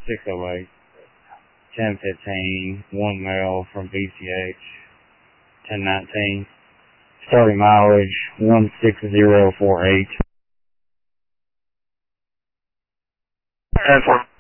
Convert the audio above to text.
608 1015, one male from BCH 1019. Starting mileage 16048. And for